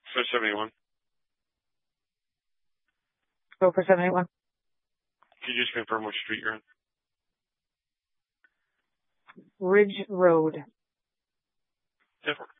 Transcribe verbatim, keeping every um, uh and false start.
So seventy-one. Go for seventy-one. Could you just confirm which street you're in? Ridge Road. Different.